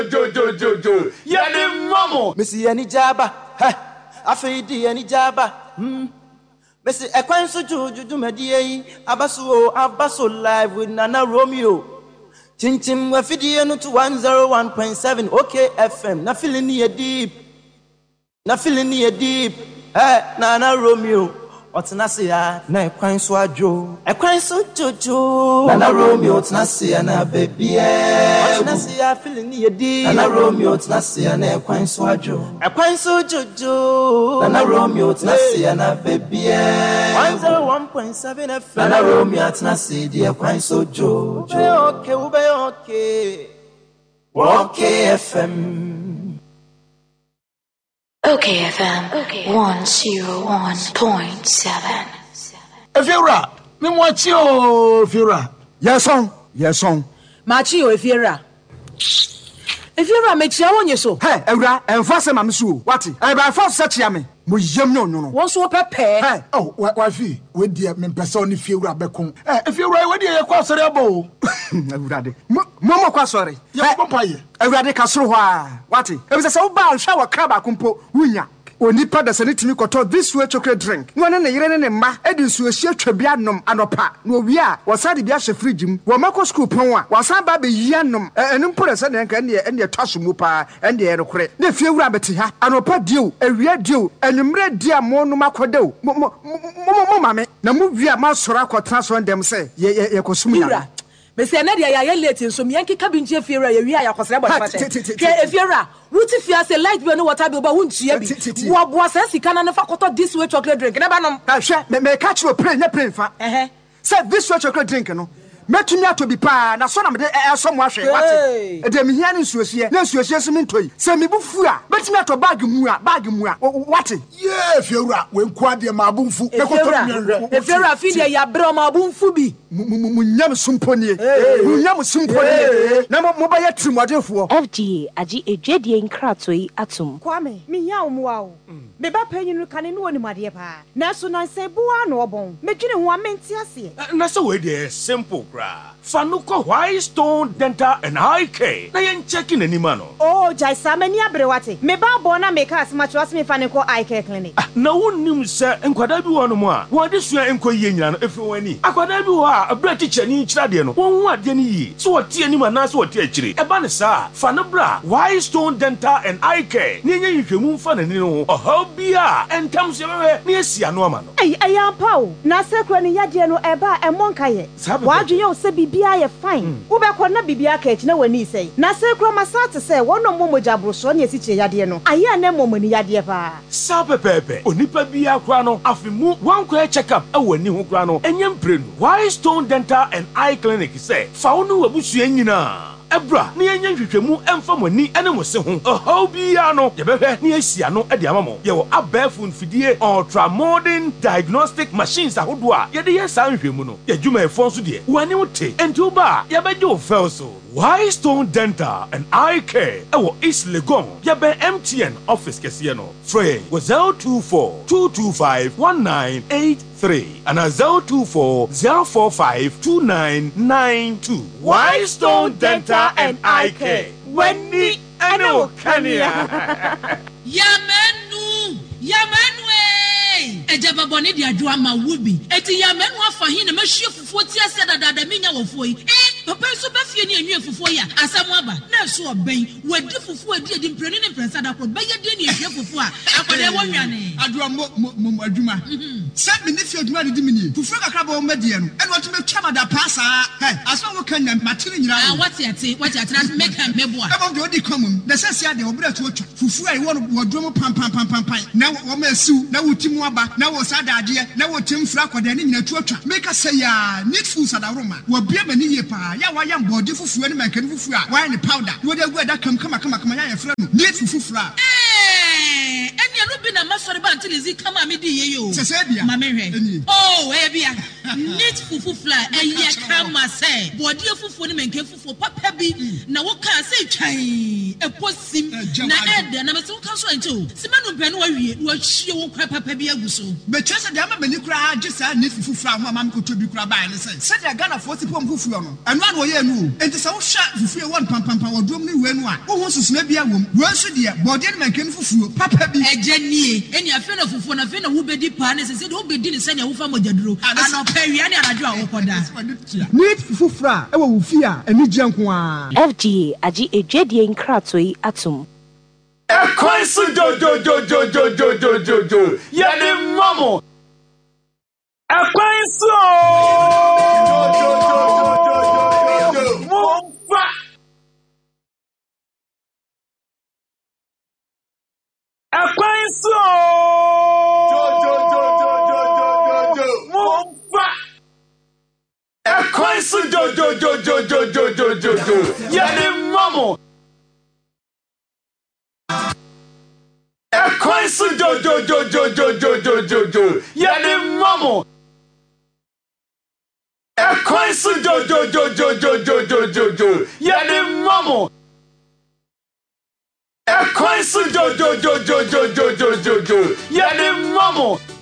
Jo. Ya ni mamo. Missy any jabba. I feel the any jabba. Missy Equanso Juju Media. Abaso live with Nana Romeo. Chin we're feeding to 101.7. Okay, FM. Na feeling near deep. Nana Romeo. Otnasia na Equanso ajo. Equanso Jojo. Nana Romeo Otnasia na baby. Otnasia feeling near deep. Nana Romeo Otnasia na Equanso ajo. Equanso Jojo. Nana Romeo Otnasia na baby. 101.7 FM. Nana Romeo Otnasia di Equanso Jojo. Okay FM. Okay FM 101.7. Efiora, me mwachi o Efiora. Yes on. Machi o Efiora. Efiora me chia wonye so. Hey, Ewra, enfase mam so. What? E ba force search me. Mo yam no. Won so pepe. Hey, oh, wafi, we dia me pesa oni Efiora bekon. Efiora we dia ye kwa sori abo. Ewrade. Mo kwa sori. Ye papaye. Ewrade ka soro hwa. What? E be say wo ba hwa wa kra ba kompo wunya. Onipa da sane timi koto this way chocolate drink. No ne yire ne mma edi nsuo hia twabia nom anopa. No wi a wasade bia hye fridge mu. Wo mako school pon a wasan ba be yia nom. Enu mpore se ne nka ne twaso mu pa ende ye rekore. Na fie wura beti ha. Anopa dio, awia dio, enumre dia mo no makodeo. Mo mame. Na mu wi a ma sora akotena so ndem se ye kosum ya. Mesi na dia ya late nso me yanki kabinje Efiora ye wi a yakosere body fata. Ke Efiora wuti fia say light bill no water bill ba wuntua bi. Wo boa se sika na ne fa koto this way chocolate drink na ba nom. Hwe me catch you pray fa. Say this way chocolate drink no. Metumi ato bi pa na so na me de so mo ahwe wate. E de me hia ne nsuohie. Na nsuohie so me ntoi. Se me bufu a metumi ato bag mu a wate. Yeah, Efiora, we nkwa de ma abunfu. Efiora fi de ya bre ma abunfu bi. Munyam sumponie. Munyam sumponie. Na mo ba ya trimodefo. FGA agi edwedie nkratoi atum. Kwame, me ya omwa o. Me ba panyinu kane no onimade pa. Na so nan se bua na obon. Medwene ho amenti ase. Na so we dey simple gra. Fanuko Whitestone Dental and Eye Care. Na yen checking anima no. Oh, jai samani abrewate. Me ba bona make us match was me Fanuko Eye Care clinic. Na wonnim se enkwada bi wono mo a. Wo de sua enkoyie nyina no efi wani. Akwada bi wo a abra teacher ni kyira de no. Won hu ade ni yi. So wote anima na so wote akire. E ba ne sa. Fanabra Whitestone Dental and Eye Care. Ni nya yihwemu mfa na ni no. Oha bia entam se wewe ni asia no ama no. Ayampa o. Na sekro ni yade no eba emonka ye. Wadwe ye o se bibia ye fine. Wo be ko na bibia ka echi na wani sei. Na sekro masate se wono momoja broso na esiche yade no. Aye na momoni yade pa. Sa pepepe. Onipa bia kra no afimu wankwa check up awani ho kra no. Enyem prenu. Whitestone Dental and Eye Clinic say fa wo no wabusua nyina. Ebra ni enya hwehwemu emfa mani ene mo se ho oho bia no ye behwe ni asia no e de amamo ye wo abafu nfidie ultra modern diagnostic machines ahodo a ye de ye san hwehwemu no ye dwuma efo nso de wani wote enti oba ye beje o fel so Whitestone Dental and Eye Care ewo East Legon ye be MTN office kese no free 024-225-1983 and 024-045-2992 Whitestone Dental and Eye Care. Wendy Eno Kania. Yamenu ejaba boni dia dua ma wubi eti yamenu afa hin na mahwie fufuo ti ase dada menya wofo yi papa so ba fie ni enwe fufuo ya asam aba na so oben wadi fufuo adi mprenu ne mpresa da ko ba ye die ni ehwe fufuo a akode wonwane adua mo adwuma se me ne fie adwuma de mini fufuo kakra ba o madie no ene wato metwa mada pasa aso wo kan na matiri nyira wati ate na make am mebo a ebo de odi komum na se ade obra to otwa fufuo ai wo wadwo mo pam na wo ma asiu na wutimu aba na wo sadade na wo timfra kwada ne nyina tuatwa make say ya need food sadaroma wo bia mani ye pa ya wa yam body fufuo ne mankani fufuo a wa ne powder wo de gu da kam kama ya frɛ no need fufuo eni enya no bi na masori ba until izi kama me di ye yo Sesebia ma me hwe oh ebia neat fufu fly eye kama say body fufu ni menke fufu papa bi na wo ka say twan eposim na ede na me se wo ka so ancho simanu pe no wa wie wo hie wo kwa papa bi aguso be chese de ama bani kura agisa neat fufu fly ho ama me ko to bi kura ba ne se de Ghana for sipom fufu no eno an wo ye nu enti se wo hwa fufu e won pampampa wo dom ni we nu a wo ho susuna bi awom wo so de body ni menke fufu papa bi ejanie eni afi na fufu na afi na wo bedi pa ne se de wo bedi ni se ne wo fa mojaduro ano pawia ne arajo a wo koda Neat fufra e wo wufi a ani gyenko a FGA agi ejwadie nkratoi atum Ekwansu do yani mamo Ekwansu Mumba Ekwansu Mumba Ekwansu do yani mamo Ekwansu do yani mamo Ekwansu do yani mamo Ekwansu do yani mamo